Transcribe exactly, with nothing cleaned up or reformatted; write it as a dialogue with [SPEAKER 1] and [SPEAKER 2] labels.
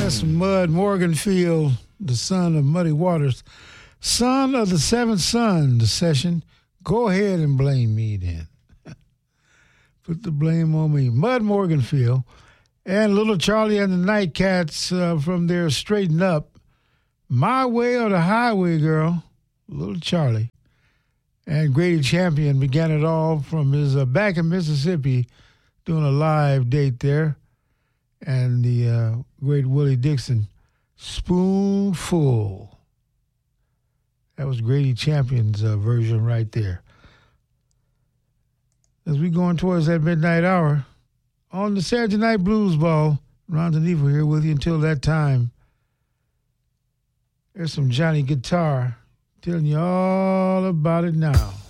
[SPEAKER 1] That's Mud Morganfield, the son of Muddy Waters, son of the seventh son, the session. Go ahead and blame me then. Put the blame on me. Mud Morganfield and Little Charlie and the Nightcats uh, from their Straighten Up. My Way or the Highway, girl. Little Charlie. And Grady Champion began it all from his uh, back in Mississippi doing a live date there. And the uh, great Willie Dixon, Spoonful. That was Grady Champion's uh, version right there. As we going towards that midnight hour, on the Saturday Night Blues Ball, Ron DeNevo here with you until that time. There's some Johnny Guitar telling you all about it now.